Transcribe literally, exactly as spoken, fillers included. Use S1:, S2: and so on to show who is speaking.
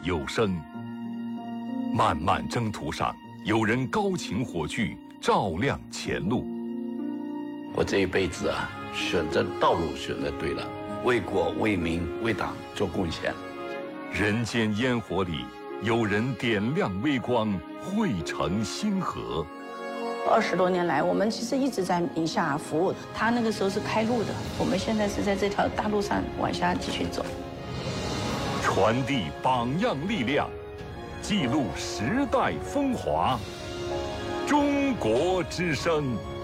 S1: 有声。漫漫征途上，有人高擎火炬，照亮前路。
S2: 我这一辈子啊，选择道路选择对了，为国为民为党做贡献。
S1: 人间烟火里，有人点亮微光，汇成星河。
S3: 二十多年来，我们其实一直在宁夏服务。他那个时候是开路的，我们现在是在这条大路上往下继续走。
S1: 传递榜样力量，记录时代风华。中国之声。